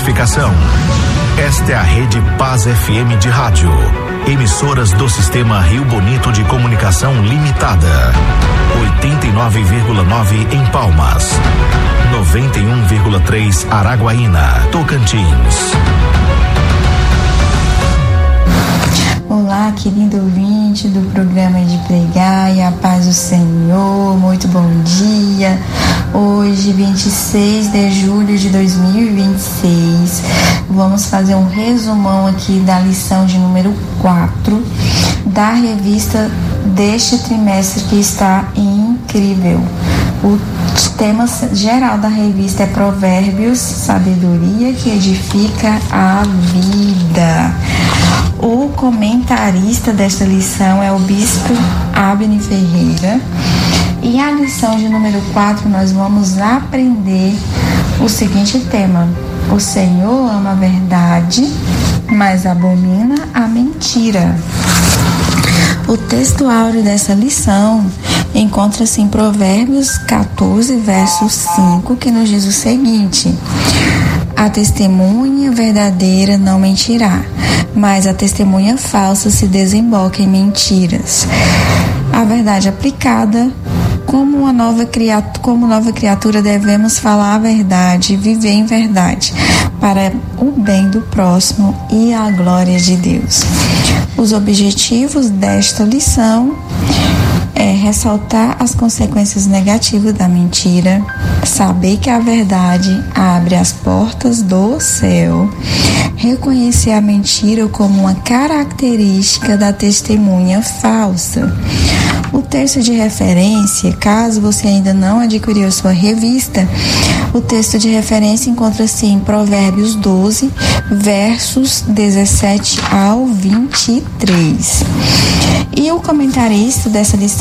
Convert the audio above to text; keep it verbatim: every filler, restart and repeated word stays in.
identificação. Esta é a Rede Paz F M de rádio. Emissoras do Sistema Rio Bonito de Comunicação Limitada. oitenta e nove vírgula nove em Palmas. noventa e um vírgula três Araguaína, Tocantins. Olá, querido ouvinte do programa de Pregar e a Paz do Senhor, muito bom dia. Hoje, vinte e seis de julho de dois mil e vinte e seis, vamos fazer um resumão aqui da lição de número quatro da revista deste trimestre, que está incrível. O tema geral da revista é Provérbios, sabedoria que edifica a vida. O comentarista desta lição é o bispo Abner Ferreira. E a lição de número quatro nós vamos aprender o seguinte tema: o Senhor ama a verdade, mas abomina a mentira. O texto áureo dessa lição encontra-se em Provérbios quatorze, verso cinco, que nos diz o seguinte: a testemunha verdadeira não mentirá, mas a testemunha falsa se desemboca em mentiras. A verdade aplicada, como uma nova criatura, como nova criatura, devemos falar a verdade, viver em verdade, para o bem do próximo e a glória de Deus. Os objetivos desta lição é ressaltar as consequências negativas da mentira, saber que a verdade abre as portas do céu, reconhecer a mentira como uma característica da testemunha falsa. O texto de referência, caso você ainda não adquiriu sua revista, o texto de referência encontra-se em Provérbios doze, versos dezessete ao vinte e três. E o comentarista dessa lição